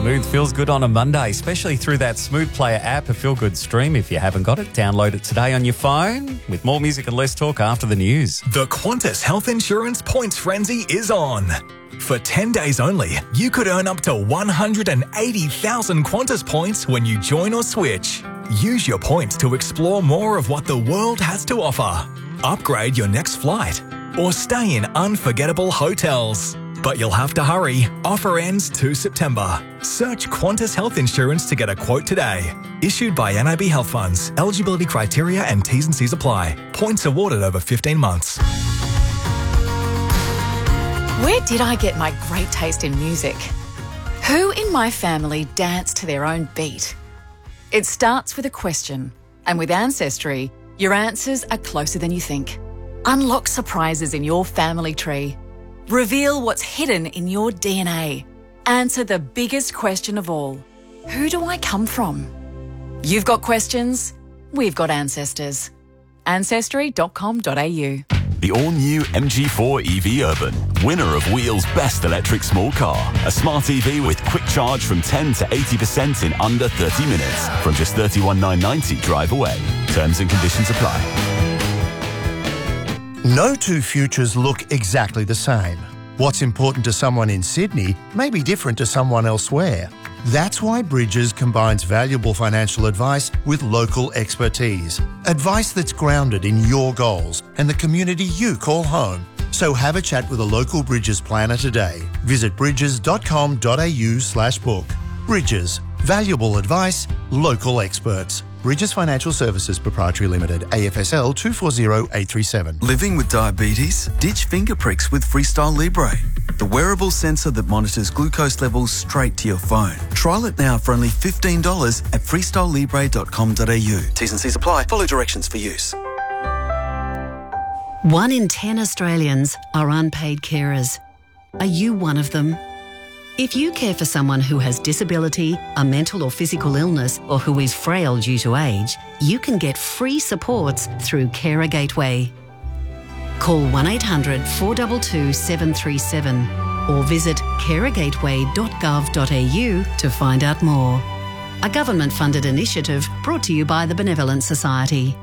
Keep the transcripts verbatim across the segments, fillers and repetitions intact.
Smooth feels good on a Monday, especially through that Smooth Player app, a Feel Good stream. If you haven't got it, download it today on your phone. With more music and less talk after the news. The Qantas Health Insurance Points Frenzy is on. For ten days only, you could earn up to one hundred eighty thousand Qantas points when you join or switch. Use your points to explore more of what the world has to offer. Upgrade your next flight or stay in unforgettable hotels. But you'll have to hurry. Offer ends the second of September. Search Qantas Health Insurance to get a quote today. Issued by N I B Health Funds. Eligibility criteria and T's and C's apply. Points awarded over fifteen months. Where did I get my great taste in music? Who in my family dance to their own beat? It starts with a question, and with Ancestry, your answers are closer than you think. Unlock surprises in your family tree. Reveal what's hidden in your D N A. Answer the biggest question of all. Who do I come from? You've got questions, we've got ancestors. ancestry dot com dot a u. The all-new M G four E V Urban, winner of Wheel's Best Electric Small Car. A smart E V with quick charge from ten to eighty percent in under thirty minutes. From just thirty-one thousand nine hundred ninety drive away. Terms and conditions apply. No two futures look exactly the same. What's important to someone in Sydney may be different to someone elsewhere. That's why Bridges combines valuable financial advice with local expertise. Advice that's grounded in your goals and the community you call home. So have a chat with a local Bridges planner today. Visit bridges dot com dot a u slash book. Bridges. Valuable advice, local experts. Bridges Financial Services Proprietary Limited, A F S L two four zero eight three seven. Living with diabetes? Ditch finger pricks with Freestyle Libre, the wearable sensor that monitors glucose levels straight to your phone. Trial it now for only fifteen dollars at freestyle libre dot com dot a u. T's and C's apply. Follow directions for use. One in ten Australians are unpaid carers. Are you one of them? If you care for someone who has disability, a mental or physical illness, or who is frail due to age, you can get free supports through Carer Gateway. Call one eight hundred four two two seven three seven or visit carer gateway dot gov dot a u to find out more. A government-funded initiative brought to you by the Benevolent Society.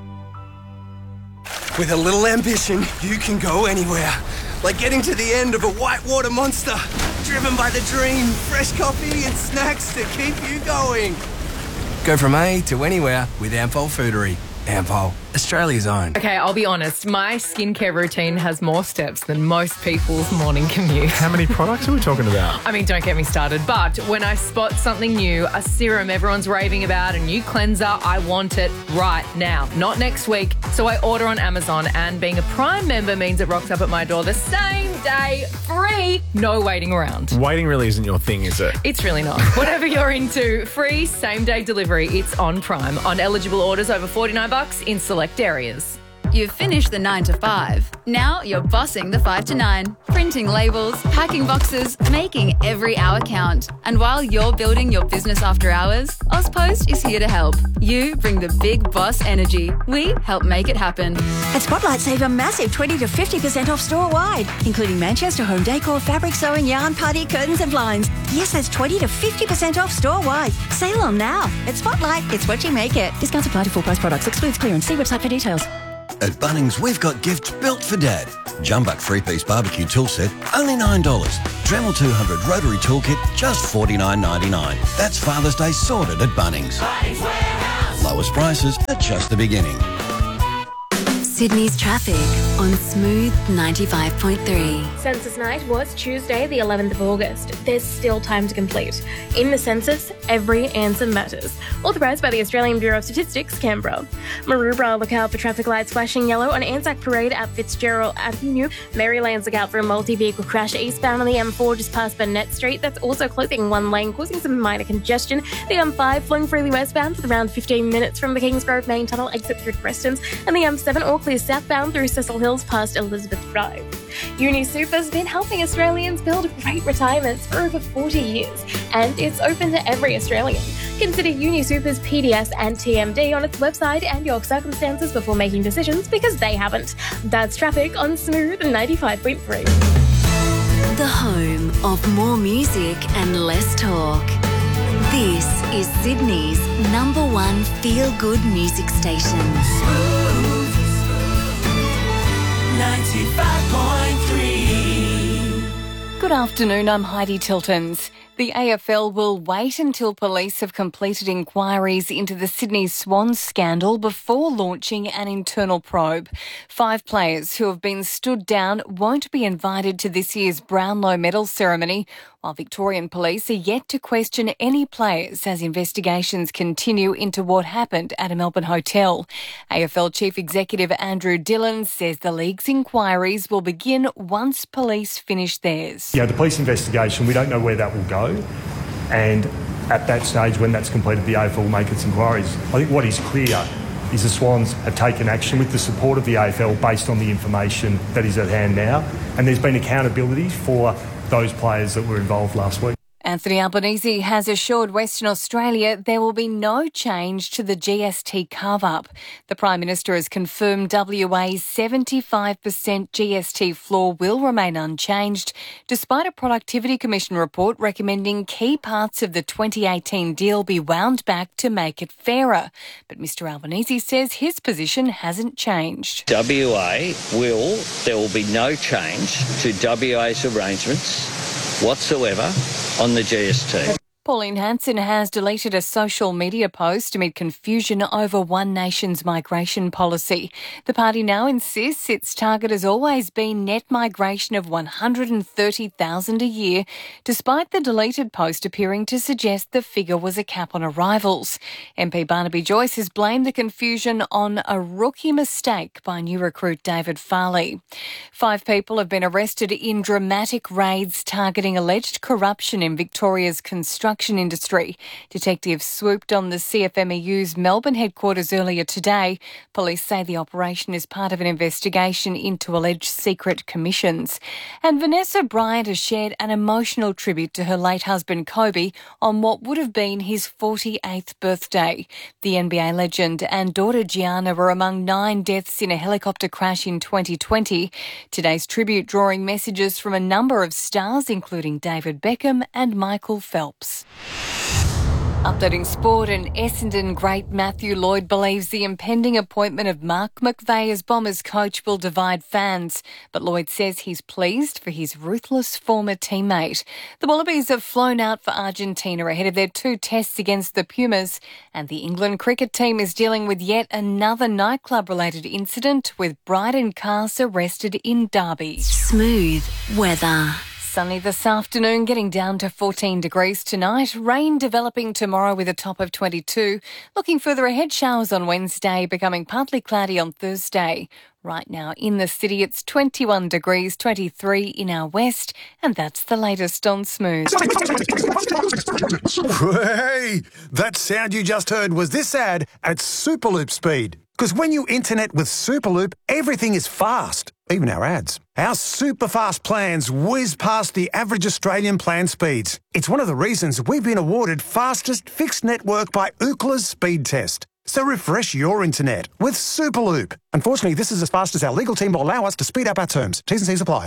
With a little ambition, you can go anywhere. Like getting to the end of a whitewater monster. Driven by the dream, fresh coffee and snacks to keep you going. Go from A to anywhere with Ampol Foodery. Ampol, Australia's own. Okay, I'll be honest. My skincare routine has more steps than most people's morning commute. How many products are we talking about? I mean, don't get me started. But when I spot something new, a serum everyone's raving about, a new cleanser, I want it right now, not next week. So I order on Amazon, and being a Prime member means it rocks up at my door the same day, free, no waiting around. Waiting really isn't your thing, is it? It's really not. Whatever you're into, free same-day delivery, it's on Prime. On eligible orders over forty-nine bucks in select areas. You've finished the nine to five. Now you're bossing the five to nine. Printing labels, packing boxes, making every hour count. And while you're building your business after hours, Ozpost is here to help. You bring the big boss energy. We help make it happen. At Spotlight, save a massive twenty to fifty percent off store-wide, including Manchester home decor, fabric sewing, yarn, party, curtains and blinds. Yes, that's twenty to fifty percent off store-wide. Sale on now. At Spotlight, it's what you make it. Discounts apply to full-price products. Excludes clearance. See website for details. At Bunnings, we've got gifts built for Dad. Jumbuck three-piece barbecue tool set, only nine dollars. Dremel two hundred rotary toolkit, just forty-nine ninety-nine. That's Father's Day sorted at Bunnings. Bunnings Warehouse. Lowest prices are just the beginning. Sydney's traffic on Smooth ninety-five point three. Census night was Tuesday, the eleventh of August. There's still time to complete. In the census, every answer matters. Authorised by the Australian Bureau of Statistics, Canberra. Maroubra, look out for traffic lights flashing yellow on Anzac Parade at Fitzgerald Avenue. Maryland's look out for a multi-vehicle crash eastbound on the M four just past Burnett Street. That's also closing one lane, causing some minor congestion. The M five flowing freely westbound for around fifteen minutes from the Kingsgrove main tunnel exit through Prestons, and the M seven all clear southbound through Cecil Hills past Elizabeth Drive. UniSuper's been helping Australians build great retirements for over forty years, and it's open to every Australian. Consider UniSuper's P D S and T M D on its website and your circumstances before making decisions, because they haven't. That's traffic on Smooth ninety-five point three. The home of more music and less talk. This is Sydney's number one feel-good music station. ninety-five point three. Good afternoon, I'm Heidi Tiltons. The A F L will wait until police have completed inquiries into the Sydney Swans scandal before launching an internal probe. Five players who have been stood down won't be invited to this year's Brownlow medal ceremony, while Victorian police are yet to question any players as investigations continue into what happened at a Melbourne hotel. A F L Chief Executive Andrew Dillon says the league's inquiries will begin once police finish theirs. Yeah, the police investigation, we don't know where that will go. And at that stage, when that's completed, the A F L will make its inquiries. I think what is clear is the Swans have taken action with the support of the A F L based on the information that is at hand now. And there's been accountability for those players that were involved last week. Anthony Albanese has assured Western Australia there will be no change to the G S T carve-up. The Prime Minister has confirmed W A's seventy-five percent G S T floor will remain unchanged, despite a Productivity Commission report recommending key parts of the twenty eighteen deal be wound back to make it fairer. But Mr Albanese says his position hasn't changed. W A will, there will be no change to W A's arrangements whatsoever on the G S T. Pauline Hanson has deleted a social media post amid confusion over One Nation's migration policy. The party now insists its target has always been net migration of one hundred thirty thousand a year, despite the deleted post appearing to suggest the figure was a cap on arrivals. M P Barnaby Joyce has blamed the confusion on a rookie mistake by new recruit David Farley. Five people have been arrested in dramatic raids targeting alleged corruption in Victoria's construction industry. Detectives swooped on the C F M E U's Melbourne headquarters earlier today. Police say the operation is part of an investigation into alleged secret commissions. And Vanessa Bryant has shared an emotional tribute to her late husband Kobe on what would have been his forty-eighth birthday. The N B A legend and daughter Gianna were among nine deaths in a helicopter crash in twenty twenty. Today's tribute drawing messages from a number of stars, including David Beckham and Michael Phelps. Updating sport, and Essendon great Matthew Lloyd believes the impending appointment of Mark McVeigh as Bombers coach will divide fans, but Lloyd says he's pleased for his ruthless former teammate. The Wallabies have flown out for Argentina ahead of their two tests against the Pumas, and the England cricket team is dealing with yet another nightclub-related incident with Bryden Cars arrested in Derby. Smooth weather. Sunny this afternoon, getting down to fourteen degrees tonight. Rain developing tomorrow with a top of twenty-two. Looking further ahead, showers on Wednesday, becoming partly cloudy on Thursday. Right now in the city, it's twenty-one degrees, twenty-three in our west, and that's the latest on Smooth. Hey, that sound you just heard was this ad at Superloop speed. Because when you internet with Superloop, everything is fast, even our ads. Our super fast plans whiz past the average Australian plan speeds. It's one of the reasons we've been awarded fastest fixed network by Ookla's speed test. So refresh your internet with Superloop. Unfortunately, this is as fast as our legal team will allow us to speed up our terms. T's and C's apply.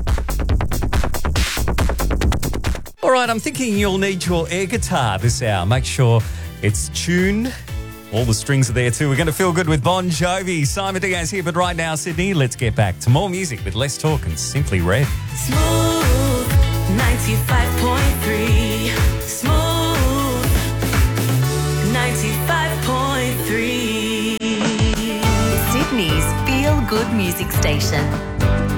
All right, I'm thinking you'll need your air guitar this hour. Make sure it's tuned. All the strings are there too. We're going to feel good with Bon Jovi. Simon Diaz here, but right now, Sydney, let's get back to more music with less talk and Simply Red. Smooth ninety-five point three. Smooth ninety-five point three. Sydney's feel-good music station.